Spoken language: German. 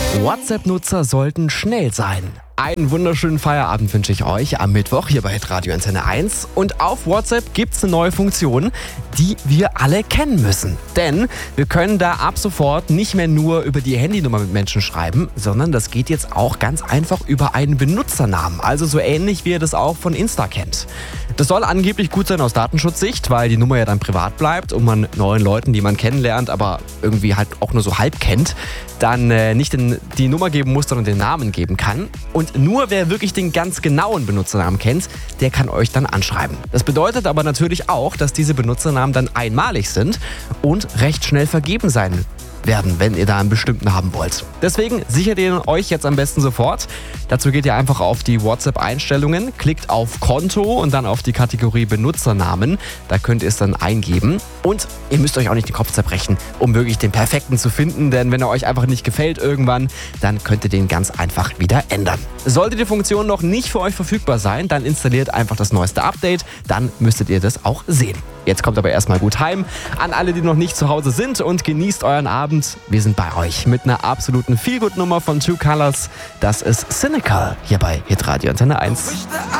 WhatsApp-Nutzer sollten schnell sein. Einen wunderschönen Feierabend wünsche ich euch am Mittwoch hier bei Radio Antenne 1. Und auf WhatsApp gibt es eine neue Funktion, die wir alle kennen müssen. Denn wir können da ab sofort nicht mehr nur über die Handynummer mit Menschen schreiben, sondern das geht jetzt auch ganz einfach über einen Benutzernamen. Also so ähnlich wie ihr das auch von Insta kennt. Das soll angeblich gut sein aus Datenschutzsicht, weil die Nummer ja dann privat bleibt und man neuen Leuten, die man kennenlernt, aber irgendwie halt auch nur so halb kennt, dann nicht die Nummer geben muss, sondern den Namen geben kann. Und nur wer wirklich den ganz genauen Benutzernamen kennt, der kann euch dann anschreiben. Das bedeutet aber natürlich auch, dass diese Benutzernamen dann einmalig sind und recht schnell vergeben sein werden, wenn ihr da einen bestimmten haben wollt. Deswegen sichert ihr euch jetzt am besten sofort. Dazu geht ihr einfach auf die WhatsApp-Einstellungen, klickt auf Konto und dann auf die Kategorie Benutzernamen. Da könnt ihr es dann eingeben. Und ihr müsst euch auch nicht den Kopf zerbrechen, um wirklich den perfekten zu finden, denn wenn er euch einfach nicht gefällt irgendwann, dann könnt ihr den ganz einfach wieder ändern. Sollte die Funktion noch nicht für euch verfügbar sein, dann installiert einfach das neueste Update, dann müsstet ihr das auch sehen. Jetzt kommt aber erstmal gut heim an alle, die noch nicht zu Hause sind und genießt euren Abend. Wir sind bei euch mit einer absoluten Feelgood-Nummer von Two Colors. Das ist Cynical hier bei Hitradio Antenne 1.